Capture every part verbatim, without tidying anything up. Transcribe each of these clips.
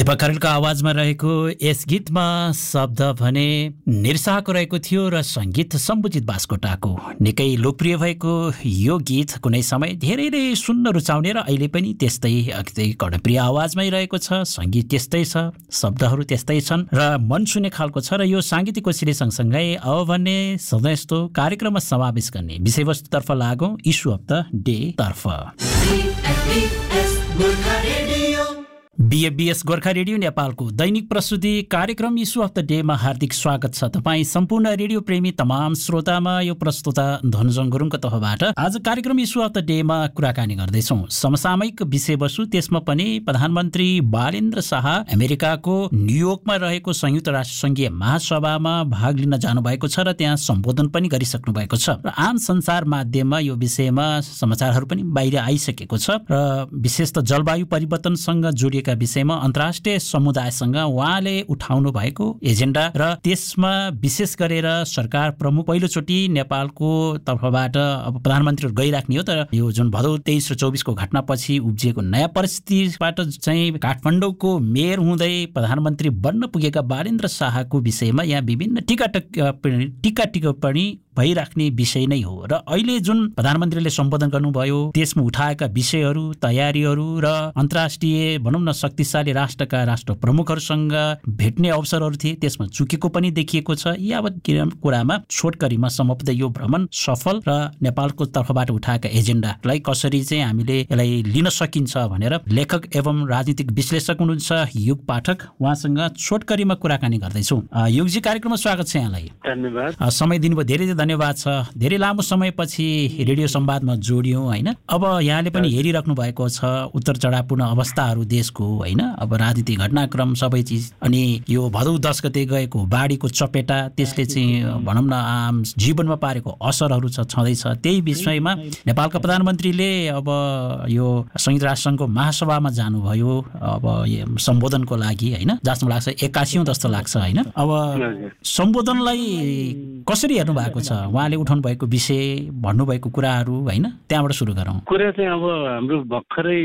दीपक खरेलको आवाजमा रहेको यस गीतमा शब्द भने निर्साहको रहेको थियो र सङ्गीत सम्बुजित बास्कोटाको। निकै लोकप्रिय भएको यो गीत कुनै समय धेरै नै सुन्न रुचाउने र अहिले पनि त्यस्तै अझै कर्णप्रिय आवाजमै रहेको छ। सङ्गीत त्यस्तै छ, शब्दहरू त्यस्तै छन् र मन छुने खालको छ। र यो साङ्गीतिक कोसेली सँगसँगै अब भने सधैँ यस्तो कार्यक्रममा समावेश गर्ने विषयवस्तुतर्फ लागौँ, इस्यु अफ द डे तर्फ। बीएफबीएस गोर्खा रेडियो नेपालको दैनिक प्रस्तुति कार्यक्रम इस्यु अफ द डेमा हार्दिक स्वागत छ तपाईँ सम्पूर्ण रेडियो प्रेमी तमाम श्रोतामा। यो प्रस्तुता धनुजङ गुरुङको तर्फबाट आज कार्यक्रम इस्यु अफ द डेमा कुराकानी गर्दैछौँ। समसामयिक विषयवस्तु, त्यसमा पनि प्रधानमन्त्री बालेन्द्र शाह अमेरिकाको न्युयोर्कमा रहेको संयुक्त राष्ट्र सङ्घीय महासभामा भाग लिन जानुभएको छ र त्यहाँ सम्बोधन पनि गरिसक्नु भएको छ र आम संसार माध्यममा यो विषयमा समाचारहरू पनि बाहिर आइसकेको छ र विशेष त जलवायु परिवर्तनसँग जोडिएको विषयमा अन्तर्राष्ट्रिय समुदायसँग उहाँले उठाउनु भएको एजेन्डा र त्यसमा विशेष गरेर सरकार प्रमुख पहिलोचोटि नेपालको तर्फबाट अब प्रधानमन्त्रीहरू गइराख्ने हो। तर यो जुन भदौ तेइस र चौबिसको घटनापछि उब्जिएको नयाँ परिस्थितिबाट चाहिँ काठमाडौँको मेयर हुँदै प्रधानमन्त्री बन्न पुगेका बालेन्द्र शाहको विषयमा यहाँ विभिन्न टिका टिका टिप्पणी भइराख्ने विषय नै हो। र अहिले जुन प्रधानमन्त्रीले सम्बोधन गर्नुभयो त्यसमा उठाएका विषयहरू, तयारीहरू र अन्तर्राष्ट्रिय भनौँ न शक्तिशाली राष्ट्रका राष्ट्र प्रमुखहरूसँग भेट्ने अवसरहरू थिए, त्यसमा चुकेको पनि देखिएको छ। यावत कुरामा छोटकरीमा समाप्त यो भ्रमण सफल र नेपालको तर्फबाट उठाएका एजेन्डालाई कसरी चाहिँ हामीले यसलाई लिन सकिन्छ भनेर लेखक एवं राजनीतिक विश्लेषक हुनुहुन्छ युग पाठक, उहाँसँग छोटकरीमा कुराकानी गर्दैछौँ। युगजी, कार्यक्रममा स्वागत छ यहाँलाई। धन्यवाद। समय दिनुभयो, धेरै धन्यवाद छ। धेरै लामो समयपछि रेडियो संवादमा जोडियौँ होइन। अब यहाँले पनि हेरिराख्नु भएको छ उत्तर चढावपूर्ण अवस्थाहरू देशको होइन, अब राजनीतिक घटनाक्रम सबै चिज, अनि यो भदौ दस गते गएको बाढीको चपेटा, त्यसले चाहिँ भनौँ न आम जीवनमा पारेको असरहरू छ छँदैछ। त्यही विषयमा नेपालका प्रधानमन्त्रीले अब यो संयुक्त राष्ट्रसङ्घको महासभामा जानुभयो अब सम्बोधनको लागि होइन, जस्तो लाग्छ एक्कासी जस्तो लाग्छ होइन। अब सम्बोधनलाई कसरी हेर्नु भएको छ, उहाँले उठाउनु भएको विषय, भन्नुभएको कुराहरू होइन, त्यहाँबाट सुरु गरौँ। कुरा चाहिँ अब हाम्रो भर्खरै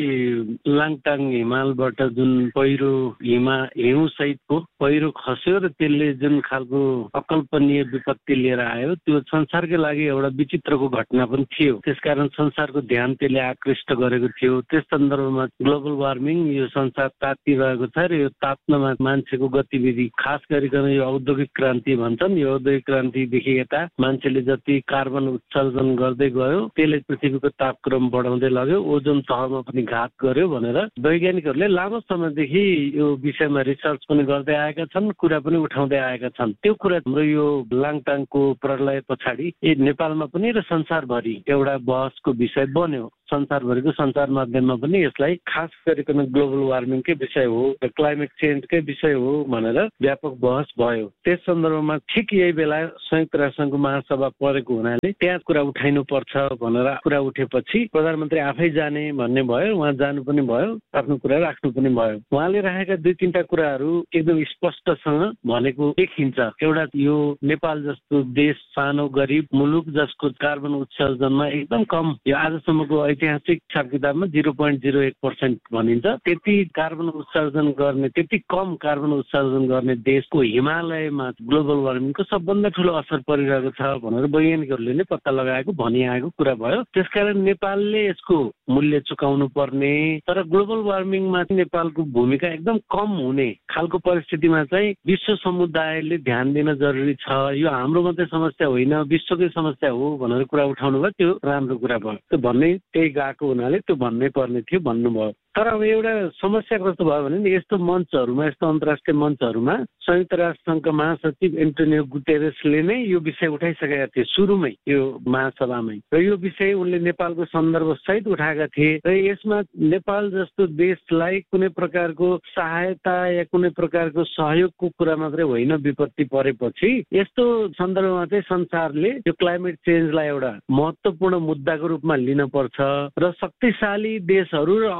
लाङटाङ हिमालबाट जुन पहिरो हिमा हिउँ सहितको पहिरो खस्यो र त्यसले जुन खालको अकल्पनीय विपत्ति लिएर आयो, त्यो संसारकै लागि एउटा विचित्रको घटना पनि थियो। त्यसकारण संसारको ध्यान त्यसले आकृष्ट गरेको थियो। त्यस सन्दर्भमा ग्लोबल वार्मिङ, यो संसार तातिरहेको छ र यो तात्नमा मान्छेको गतिविधि, खास गरिकन यो औद्योगिक क्रान्ति भन्छन्, यो औद्योगिक क्रान्तिदेखि यता मान्छेले जति कार्बन उत्सर्जन गर्दै गयो त्यसले पृथ्वीको तापक्रम बढाउँदै लग्यो, ओजोन तहमा पनि घात गर्यो भनेर वैज्ञानिकहरूले लामो समयदेखि यो विषयमा रिसर्च पनि गर्दै आएका छन्, कुरा पनि उठाउँदै आएका छन्। त्यो कुरा हाम्रो यो लाङटाङको प्रलय पछाडि नेपालमा पनि र संसारभरि एउटा बहसको विषय बन्यो। संसारभरिको सञ्चार माध्यममा पनि यसलाई खास गरिकन ग्लोबल वार्मिङकै विषय हो र क्लाइमेट चेन्जकै विषय हो भनेर व्यापक बहस भयो। त्यस सन्दर्भमा ठिक यही बेला संयुक्त राष्ट्रसङ्घको महासभा परेको हुनाले त्यहाँ कुरा उठाइनु पर्छ भनेर कुरा उठेपछि प्रधानमन्त्री आफै जाने भन्ने भयो। उहाँ जानु पनि भयो, आफ्नो कुरा राख्नु पनि भयो। उहाँले राखेका दुई तिनवटा कुराहरू एकदम स्पष्टसँग भनेको देखिन्छ। एउटा, यो नेपाल जस्तो देश, सानो गरिब मुलुक जसको कार्बन उत्सर्जनमा एकदम कम, यो आजसम्मको ऐतिहासिक हिसाब किताबमा जिरो पोइन्ट जिरो एक पर्सेन्ट भनिन्छ, त्यति कार्बन उत्सर्जन गर्ने, त्यति कम कार्बन उत्सर्जन गर्ने देशको हिमालयमा ग्लोबल वार्मिङको सबभन्दा ठुलो असर परिरहेको छ भनेर वैज्ञानिकहरूले नै पत्ता लगाएको भनिआएको कुरा भयो। त्यसकारण नेपालले यसको मूल्य चुकाउनु पर्ने, तर ग्लोबल वार्मिङमा नेपालको भूमिका एकदम कम हुने खालको परिस्थितिमा चाहिँ विश्व समुदायले ध्यान दिन जरुरी छ। यो हाम्रो मात्रै समस्या होइन, विश्वकै समस्या हो भनेर कुरा उठाउनु भयो। त्यो राम्रो कुरा भयो। त्यो भन्नै त्यही गएको हुनाले त्यो भन्नै पर्ने थियो भन्नुभयो। तर अब एउटा समस्या कस्तो भयो भने यस्तो मञ्चहरूमा, यस्तो अन्तर्राष्ट्रिय मञ्चहरूमा संयुक्त राष्ट्रसङ्घका महासचिव एन्टोनियो गुटेरेसले नै यो विषय उठाइसकेका थिए सुरुमै यो महासभामै, र यो विषय उनले नेपालको सन्दर्भ सहित उठाएका थिए। र यसमा नेपाल जस्तो देशलाई कुनै प्रकारको सहायता या कुनै प्रकारको सहयोगको कुरा मात्रै होइन, विपत्ति परेपछि यस्तो सन्दर्भमा चाहिँ संसारले यो क्लाइमेट चेन्जलाई एउटा महत्त्वपूर्ण मुद्दाको रूपमा लिन पर्छ र शक्तिशाली देशहरू र औद्योगिक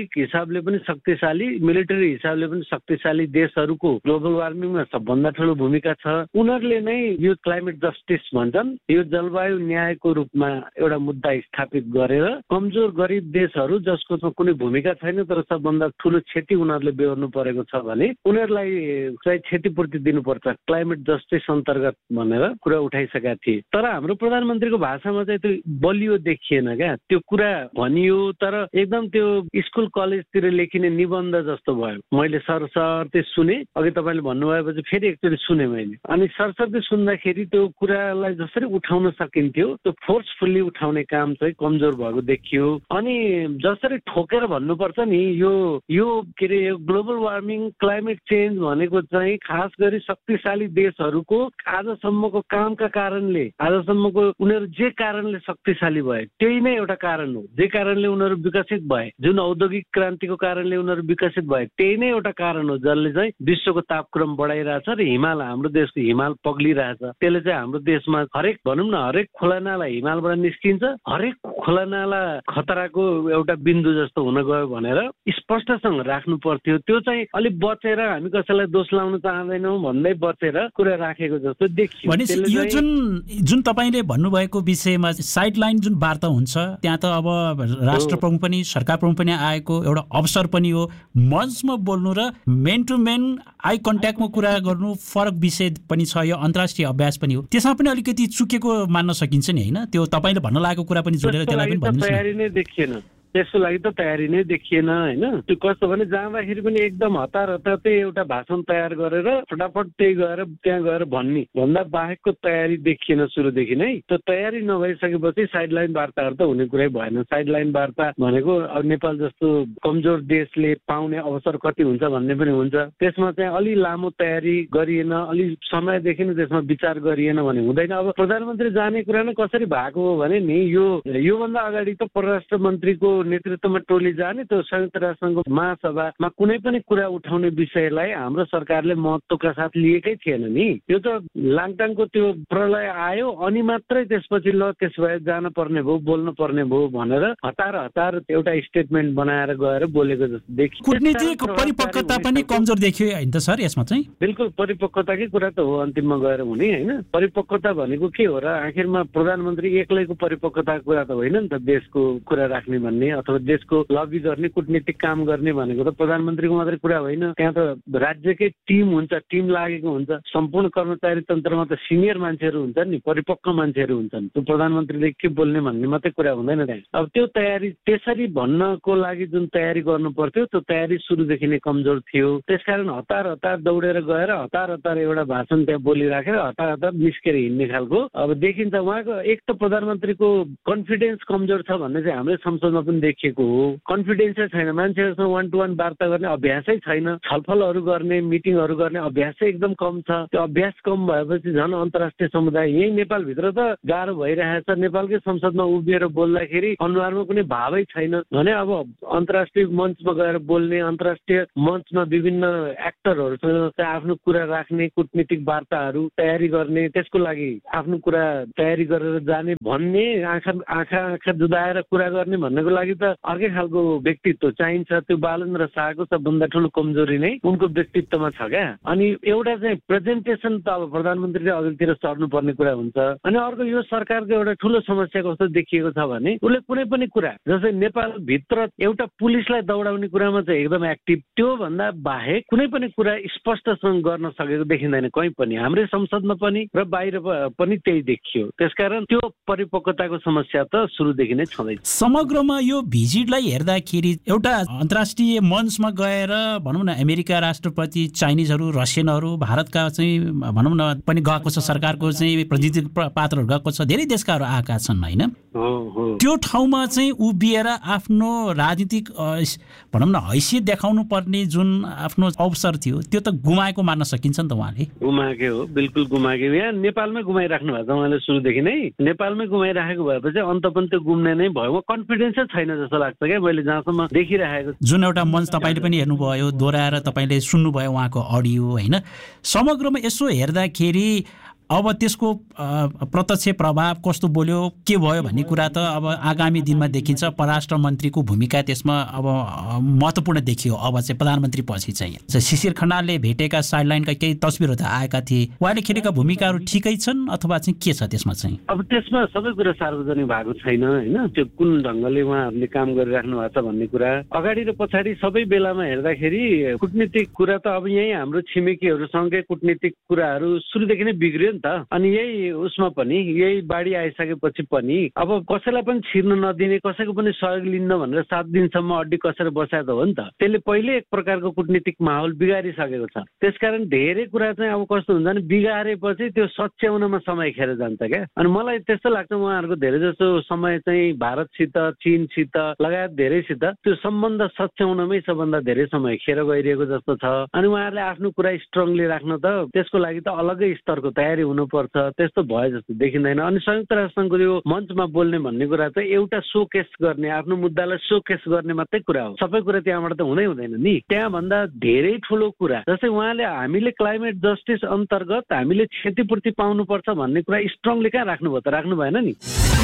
औद्योगिक हिसाबले पनि शक्तिशाली, मिलिटरी हिसाबले पनि शक्तिशाली देशहरूको ग्लोबल वार्मिङमा सबभन्दा ठुलो भूमिका छ। उनीहरूले नै यो क्लाइमेट जस्टिस भन्छन्, यो जलवायु न्यायको रूपमा एउटा मुद्दा स्थापित गरेर कमजोर गरिब देशहरू जसको कुनै भूमिका छैन तर सबभन्दा ठुलो क्षति उनीहरूले बेहोर्नु परेको छ भने उनीहरूलाई चाहिँ क्षतिपूर्ति दिनुपर्छ क्लाइमेट जस्टिस अन्तर्गत भनेर कुरा उठाइसकेका थिए। तर हाम्रो प्रधानमन्त्रीको भाषामा चाहिँ त्यो बलियो देखिएन क्या, त्यो कुरा भनियो तर एकदम त्यो स्कुल कलेजतिर लेखिने निबन्ध जस्तो भयो। मैले सरसर्ती सुने, अघि तपाईँले भन्नुभएपछि फेरि एकचोटि सुने मैले, अनि सरसर्ती सुन्दाखेरि त्यो कुरालाई जसरी उठाउन सकिन्थ्यो त्यो फोर्सफुल्ली उठाउने काम चाहिँ कमजोर भएको देखियो। अनि जसरी ठोकेर भन्नुपर्छ नि यो यो के अरे यो ग्लोबल वार्मिङ क्लाइमेट चेन्ज भनेको चाहिँ खास गरी शक्तिशाली देशहरूको आजसम्मको कामका कारणले, आजसम्मको उनीहरू जे कारणले शक्तिशाली भए त्यही नै एउटा कारण हो। जे कारणले उनीहरू विकसित भए, जुन औद्योगिक क्रान्तिको कारणले उनीहरू विकसित भए त्यही नै एउटा कारण हो जसले चाहिँ विश्वको तापक्रम बढाइरहेछ र हिमाल, हाम्रो देशको हिमाल पग्लिरहेछ। त्यसले चाहिँ हाम्रो देशमा हरेक भनौँ न हरेक खोलानाला हिमालबाट निस्किन्छ, हरेक खोलानाला खतराको एउटा बिन्दु जस्तो हुन गयो भनेर स्पष्टसँग राख्नु पर्थ्यो। त्यो चाहिँ अलिक बचेर हामी कसैलाई दोष लाउन चाहँदैनौँ भन्दै बचेर कुरा राखेको जस्तो देखियो। भनेपछि यो जुन जुन तपाईँले भन्नुभएको विषयमा साइड लाइन जुन वार्ता हुन्छ त्यहाँ त अब राष्ट्र प्रमुख पनि सरकार प्रमुख पनि आएको एउटा अवसर पनि हो। मञ्चमा बोल्नु र मेन टु मेन आई कन्ट्याक्टमा कुरा गर्नु फरक विषय पनि छ, यो अन्तर्राष्ट्रिय अभ्यास पनि हो। त्यसमा पनि अलिकति चुकेको मान्न सकिन्छ नि होइन? त्यो तपाईँले भन्न लागेको कुरा पनि जोडेर त्यसलाई पनि भन्नुहोस् न। तयारी नै देखिएन, त्यसको लागि त तयारी नै देखिएन होइन। त्यो कस्तो भने जाँदाखेरि पनि एकदम हतार हतार त्यही एउटा भाषण तयार गरेर फटाफट त्यही गएर त्यहाँ गएर भन्ने भन्दा बाहेकको तयारी देखिएन सुरुदेखि नै। त्यो तयारी नभइसकेपछि साइड लाइन वार्ताहरू त हुने कुरै भएन। साइड लाइन वार्ता भनेको अब नेपाल जस्तो कमजोर देशले पाउने अवसर कति हुन्छ भन्ने पनि हुन्छ, त्यसमा चाहिँ अलि लामो तयारी गरिएन, अलि समयदेखि नै त्यसमा विचार गरिएन भने हुँदैन। अब प्रधानमन्त्री जाने कुरा नै कसरी भएको हो भने नि यो योभन्दा अगाडि त परराष्ट्र मन्त्रीको नेतृत्वमा टोली जाने, त्यो संयुक्त राष्ट्रसङ्घको महासभामा कुनै पनि कुरा उठाउने विषयलाई हाम्रो सरकारले महत्त्वका साथ लिएकै थिएन नि। यो त लाङटाङको त्यो प्रलय आयो अनि मात्रै त्यसपछि ल त्यस भए जान पर्ने भयो, बोल्नु पर्ने भयो भनेर हतार हतार एउटा स्टेटमेन्ट बनाएर गएर बोलेको जस्तो देखियो। कूटनीतिक परिपक्वता पनि कमजोर देखियो होइन त सर यसमा चाहिँ? बिल्कुल परिपक्वताकै कुरा त हो अन्तिममा गएर हुने होइन। परिपक्वता भनेको के हो र? आखिरमा प्रधानमन्त्री एक्लैको परिपक्वताको कुरा त होइन नि त। देशको कुरा राख्ने भन्ने अथवा देशको लबी गर्ने, कुटनीतिक काम गर्ने भनेको त प्रधानमन्त्रीको मात्रै कुरा होइन। त्यहाँ त राज्यकै टिम हुन्छ, टिम लागेको हुन्छ। सम्पूर्ण कर्मचारी तन्त्रमा त सिनियर मान्छेहरू हुन्छन् नि, परिपक्व मान्छेहरू हुन्छन्। त्यो प्रधानमन्त्रीले के बोल्ने भन्ने मात्रै कुरा हुँदैन त्यहाँ। अब त्यो तयारी त्यसरी भन्नको लागि जुन तयारी गर्नु पर्थ्यो त्यो तयारी सुरुदेखि नै कमजोर थियो। त्यसकारण हतार हतार दौडेर गएर हतार हतार एउटा भाषण त्यहाँ बोलिराखेर हतार हतार निस्केर हिँड्ने खालको अब देखिन्छ। उहाँको एक त प्रधानमन्त्रीको कन्फिडेन्स कमजोर छ भन्ने चाहिँ हाम्रै संसदमा पनि देखिएको हो। कन्फिडेन्सै छैन, मान्छेहरूसँग वान टू वान वार्ता गर्ने अभ्यासै छैन, छलफलहरू गर्ने, मिटिङहरू गर्ने अभ्यासै एकदम कम छ। त्यो अभ्यास कम भएपछि झन् अन्तर्राष्ट्रिय समुदाय यही नेपालभित्र त गाह्रो भइरहेछ। नेपालकै संसदमा उभिएर बोल्दाखेरि अनुहारमा कुनै भावै छैन भने अब अन्तर्राष्ट्रिय मञ्चमा गएर बोल्ने, अन्तर्राष्ट्रिय मञ्चमा विभिन्न एक्टरहरूसँग आफ्नो कुरा राख्ने, कुटनीतिक वार्ताहरू तयारी गर्ने, त्यसको लागि आफ्नो कुरा तयारी गरेर जाने भन्ने, आँखा आँखा आँखा जुदाएर कुरा गर्ने भन्नेको लागि त अर्कै खालको व्यक्तित्व चाहिन्छ। त्यो बालेन्द्र शाहको सबभन्दा ठुलो कमजोरी नै उनको व्यक्तित्वमा छ क्या। अनि एउटा चाहिँ प्रेजेन्टेसन त अब प्रधानमन्त्रीले अघिल्तिर सर्नुपर्ने कुरा हुन्छ। अनि अर्को यो सरकारको एउटा ठुलो समस्या कस्तो देखिएको छ भने उसले कुनै पनि कुरा जस्तै नेपालभित्र एउटा पुलिसलाई दौडाउने कुरामा चाहिँ एकदम एक्टिभ, त्यो भन्दा बाहेक कुनै पनि कुरा स्पष्टसँग गर्न सकेको देखिँदैन कहीँ पनि, हाम्रै संसदमा पनि र बाहिर पनि त्यही देखियो। त्यसकारण त्यो परिपक्वताको समस्या त सुरुदेखि नै छँदैछ। समग्रमा यो भिजिटलाई हेर्दाखेरि एउटा अन्तर्राष्ट्रिय मञ्चमा गएर भनौँ न अमेरिका राष्ट्रपति, चाइनिजहरू, रसियनहरू, भारतका चाहिँ भनौँ न पनि गएको छ, सरकारको चाहिँ प्रतिनिधि पात्रहरू गएको छ, धेरै देशकाहरू आएका छन् होइन? त्यो ठाउँमा चाहिँ उभिएर आफ्नो राजनीतिक भनौँ न हैसियत देखाउनु पर्ने जुन आफ्नो अवसर थियो त्यो त गुमाएको मान्न सकिन्छ नि त। उहाँले गुमाएकै हो, बिल्कुल गुमाएकै। यहाँ नेपालमै गुमाइराख्नु भएको छ उहाँले सुरुदेखि नै। नेपालमै गुमाइराखेको भएपछि अन्त पनि त्यो गुम्ने नै भयो। कन्फिडेन्सै छैन जस्तो लाग्छ क्या मैले जहाँसम्म देखिरहेको। जुन एउटा मञ्च तपाईँले पनि हेर्नुभयो, दोहोऱ्याएर तपाईँले सुन्नुभयो उहाँको अडियो होइन? समग्रमा यसो हेर्दाखेरि अब त्यसको प्रत्यक्ष प्रभाव कस्तो बोल्यो के भयो भन्ने कुरा त अब आगामी दिनमा देखिन्छ। परराष्ट्र मन्त्रीको भूमिका त्यसमा अब महत्त्वपूर्ण देखियो। अब चाहिँ प्रधानमन्त्री पछि चाहिँ शिशिर खनालले भेटेका साइडलाइनका केही तस्बिरहरू त आएका थिए। उहाँले खेलेका भूमिकाहरू ठिकै छन् अथवा चाहिँ के छ त्यसमा चाहिँ? अब त्यसमा सबै कुरा सार्वजनिक भएको छैन होइन। त्यो कुन ढङ्गले उहाँहरूले काम गरिराख्नु भएको छ भन्ने कुरा अगाडि र पछाडि सबै बेलामा हेर्दाखेरि कुटनीतिक कुरा त अब यही हाम्रो छिमेकीहरूसँगै कुटनीतिक कुराहरू सुरुदेखि नै बिग्रियो नि त। अनि यही उसमा पनि यही बाढी आइसकेपछि पनि अब कसैलाई पनि छिर्न नदिने, कसैको पनि सहयोग लिन्न भनेर सात दिनसम्म अड्डी कसेर बसाए त हो नि त। त्यसले पहिले एक प्रकारको कुटनीतिक माहौल बिगारिसकेको छ। त्यसकारण धेरै कुरा चाहिँ अब कस्तो हुन्छ भने बिगारेपछि त्यो सच्याउनमा समय खेर जान्छ क्या। अनि मलाई त्यस्तो लाग्छ उहाँहरूको धेरै जसो समय चाहिँ भारतसित, चीनसित लगायत धेरैसित त्यो सम्बन्ध सच्याउनमै सबभन्दा धेरै समय खेर गइरहेको जस्तो छ। अनि उहाँहरूले आफ्नो कुरा स्ट्रङली राख्न त त्यसको लागि त अलग्गै स्तरको तयारी हुनुपर्छ। त्यस्तो भयो जस्तो देखिँदैन। अनि संयुक्त राष्ट्रसङ्घको यो मञ्चमा बोल्ने भन्ने कुरा चाहिँ एउटा सोकेस गर्ने, आफ्नो मुद्दालाई सोकेस गर्ने मात्रै कुरा हो। सबै कुरा त्यहाँबाट त हुँदै हुँदैन नि। त्यहाँभन्दा धेरै ठुलो कुरा जस्तै उहाँले हामीले क्लाइमेट जस्टिस अन्तर्गत हामीले क्षतिपूर्ति पाउनुपर्छ भन्ने कुरा स्ट्रङली कहाँ राख्नुभयो त? राख्नु भएन नि।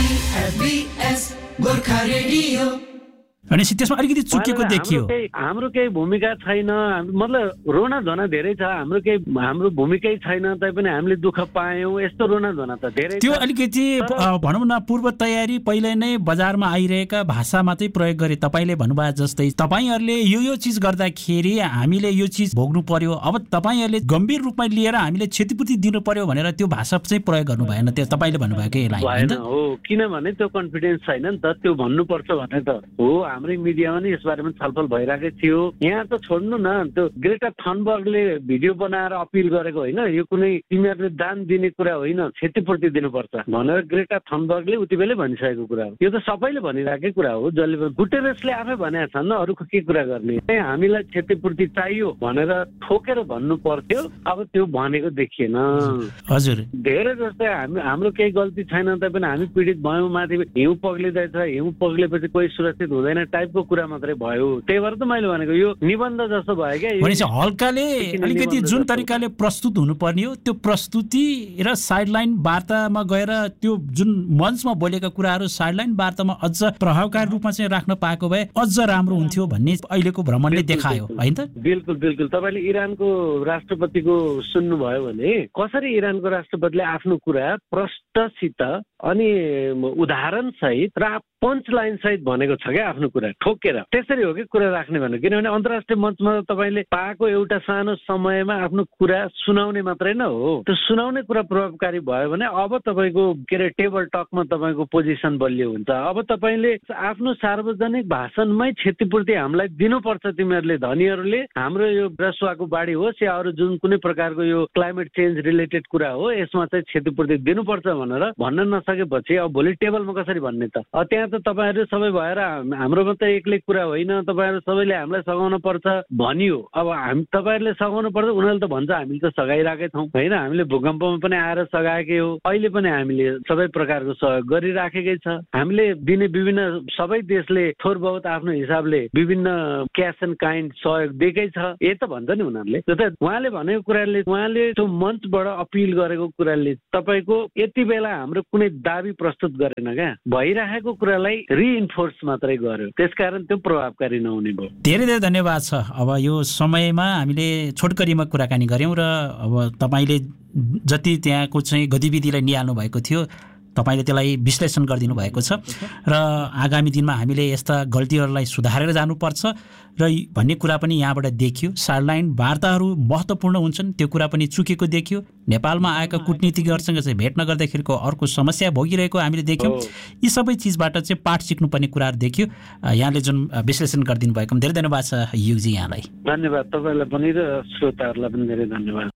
अनि त्यसमा अलिकति चुकेको देखियो। हाम्रो केही भूमिका छैन, मतलब रोना धोना धेरै छ। हाम्रो केही हाम्रो भूमिकै छैन तैपनि हामीले दुःख पायौँ, यस्तो रोना धोना त धेरै। त्यो अलिकति भनौँ न पूर्व तयारी पहिले नै बजारमा आइरहेका भाषा मात्रै प्रयोग गरे। तपाईँले भन्नुभयो जस्तै तपाईँहरूले यो यो चिज गर्दाखेरि हामीले यो चिज भोग्नु पर्यो, अब तपाईँहरूले गम्भीर रूपमा लिएर हामीले क्षतिपूर्ति दिनु पर्यो भनेर त्यो भाषा चाहिँ प्रयोग गर्नु भएन। त्यो तपाईँले भन्नुभएकै लाइन हो। किनभने त्यो कन्फिडेन्स छैन नि त। त्यो भन्नुपर्छ भने त हो। हाम्रै मिडियामा नि यसबारेमा छलफल भइरहेकै थियो। यहाँ त छोड्नु न, त्यो ग्रेटा थनबर्गले भिडियो बनाएर अपिल गरेको होइन, यो कुनै तिमीहरूले दान दिने कुरा होइन, क्षतिपूर्ति दिनुपर्छ भनेर ग्रेटा थनबर्गले उति बेलै भनिसकेको कुरा हो। यो त सबैले भनिरहेकै कुरा हो। जसले गुटेरेसले आफै भनेका छन्, अरूको के कुरा गर्ने। हामीलाई क्षतिपूर्ति चाहियो भनेर ठोकेर भन्नु पर्थ्यो। अब त्यो भनेको देखिएन। हजुर धेरै जस्तै हामी हाम्रो केही गल्ती छैन तैपनि हामी पीडित भयौँ, माथि हिउँ पग्लिँदैछ, हिउँ पग्लेपछि कोही सुरक्षित हुँदैन टाइपको कुरा मात्रै भयो। त्यही भएर त मैले भनेको यो निबन्ध जस्तो भयो क्या। भनेपछि हल्काले अलिकति जुन तरिकाले प्रस्तुत हुनुपर्ने हो त्यो प्रस्तुति र साइडलाइन वार्तामा गएर त्यो जुन मञ्चमा बोलेका कुराहरू साइडलाइन वार्तामा अझ प्रभावकारी रूपमा चाहिँ राख्न पाएको भए अझ राम्रो हुन्थ्यो भन्ने अहिलेको भ्रमणले देखायो होइन त? बिल्कुल बिल्कुल। तपाईँले इरानको राष्ट्रपतिको सुन्नुभयो भने कसरी इरानको राष्ट्रपतिले आफ्नो कुरा प्रष्टसित अनि उदाहरण सहित र पञ्च लाइन सहित भनेको छ क्या आफ्नो कुरा ठोकेर। त्यसरी हो कि कुरा राख्ने भनेको। किनभने अन्तर्राष्ट्रिय मञ्चमा तपाईँले पाएको एउटा सानो समयमा आफ्नो कुरा सुनाउने मात्रै न हो। त्यो सुनाउने कुरा प्रभावकारी भयो भने अब तपाईँको के अरे टेबल टकमा तपाईँको पोजिसन बलियो हुन्छ। अब तपाईँले आफ्नो सार्वजनिक भाषणमै क्षतिपूर्ति हामीलाई दिनुपर्छ, तिमीहरूले धनीहरूले, हाम्रो यो रसुवाको बाढी होस् या अरू जुन कुनै प्रकारको यो क्लाइमेट चेन्ज रिलेटेड कुरा हो यसमा चाहिँ क्षतिपूर्ति दिनुपर्छ भनेर भन्न नसकेपछि अब भोलि टेबलमा कसरी भन्ने त? त्यहाँ त तपाईँहरू सबै भएर हाम्रो मात्रै एक्लै कुरा होइन, तपाईँहरू सबैले हामीलाई सघाउन पर्छ भनियो। अब हामी तपाईँहरूले सघाउनु पर्छ, उनीहरूले त भन्छ हामीले त सघाइरहेकै छौँ होइन। हामीले भूकम्पमा पनि आएर सघाएकै हो, अहिले पनि हामीले सबै प्रकारको सहयोग गरिराखेकै छ। हामीले दिने विभिन्न सबै देशले थोर बहुत आफ्नो हिसाबले विभिन्न क्यास एन्ड काइन्ड सहयोग दिएकै छ। यही त भन्छ नि उनीहरूले। त्यो त उहाँले भनेको कुराले, उहाँले त्यो मञ्चबाट अपिल गरेको कुराले तपाईँको यति बेला हाम्रो कुनै दाबी प्रस्तुत गरेन क्या, भइरहेको कुरालाई रिइन्फोर्स मात्रै गर्यो। त्यसकारण त्यो प्रभावकारी नहुने भयो। धेरै धेरै धन्यवाद छ। अब यो समयमा हामीले छोटकरीमा कुराकानी गऱ्यौँ र अब तपाईँले जति त्यहाँको चाहिँ गतिविधिलाई निहाल्नु भएको थियो तपाईँले त्यसलाई विश्लेषण गरिदिनु भएको छ र आगामी दिनमा हामीले यस्ता गल्तीहरूलाई सुधारेर जानुपर्छ र भन्ने कुरा पनि यहाँबाट देखियो। साइडलाइन वार्ताहरू महत्त्वपूर्ण हुन्छन्, त्यो कुरा पनि चुकेको देखियो। नेपालमा आएका कुटनीतिज्ञहरूसँग चाहिँ भेट नगर्दाखेरिको अर्को समस्या भोगिरहेको हामीले देख्यौँ। यी सबै चिजबाट चाहिँ पाठ सिक्नुपर्ने कुराहरू देखियो। यहाँले जुन विश्लेषण गरिदिनु भएको धेरै धन्यवाद छ युगजी यहाँलाई। धन्यवाद तपाईँलाई पनि र श्रोताहरूलाई पनि धेरै धन्यवाद।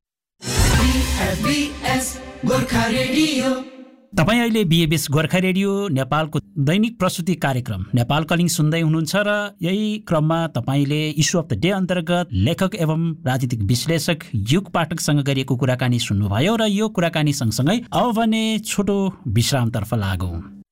तपाईँ अहिले बिएबीएस गोर्खा रेडियो नेपालको दैनिक प्रस्तुति कार्यक्रम नेपाल कलिङ सुन्दै हुनुहुन्छ र यही क्रममा तपाईँले इस्यु अफ द डे अन्तर्गत लेखक एवं राजनीतिक विश्लेषक युग पाठकसँग गरिएको कुराकानी सुन्नुभयो र यो कुराकानी सँगसँगै अब भने छोटो विश्रामतर्फ लागौँ।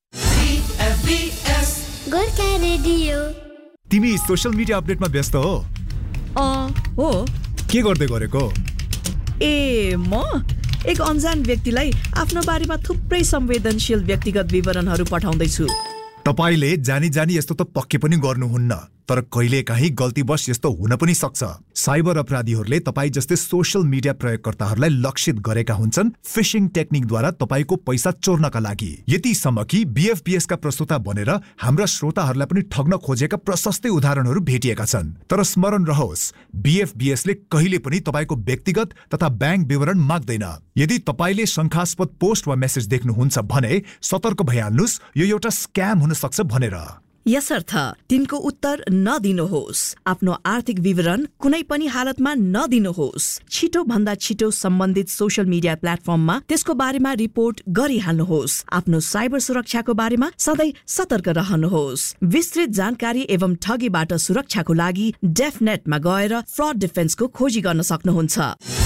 तिमी सोशल मिडिया अपडेटमा व्यस्त हो? अ हो। के गर्दै गरेको? ए म एक अनजान व्यक्तिलाई आफ्नो बारेमा थुप्रै संवेदनशील व्यक्तिगत विवरणहरू पठाउँदैछु। तपाईले जानी जानी यस्तो त पक्कै पनि गर्नुहुन्न, तर कहिलेकाहीँ गल्तीवश यस्तो हुन पनि सक्छ। साइबर अपराधीहरूले तपाईँ जस्तै सोशल मिडिया प्रयोगकर्ताहरूलाई लक्षित गरेका हुन्छन् फिशिङ टेक्निकद्वारा तपाईँको पैसा चोर्नका लागि। यतिसम्म कि बीएफपीएसका प्रस्तोता बनेर हाम्रा श्रोताहरूलाई पनि ठग्न खोजेका प्रशस्तै उदाहरणहरू भेटिएका छन्। तर स्मरण रहोस्, बीएफपीएसले कहिले पनि तपाईँको व्यक्तिगत तथा ब्याङ्क विवरण माग्दैन। यदि तपाईँले शङ्कास्पद पोस्ट वा मेसेज देख्नुहुन्छ भने सतर्क भइहाल्नुहोस्, यो एउटा स्क्याम हुन सक्छ भनेर। यसर्थ तिनको उत्तर नदिनुहोस्। आफ्नो आर्थिक विवरण कुनै पनि हालतमा नदिनुहोस्। छिटो भन्दा छिटो सम्बन्धित सोशल मिडिया प्लेटफर्ममा त्यसको बारेमा रिपोर्ट गरिहाल्नुहोस्। आफ्नो साइबर सुरक्षाको बारेमा सधैँ सतर्क रहनुहोस्। विस्तृत जानकारी एवं ठगीबाट सुरक्षाको लागि डेफनेटमा गएर फ्रड डिफेन्सको खोजी गर्न सक्नुहुन्छ।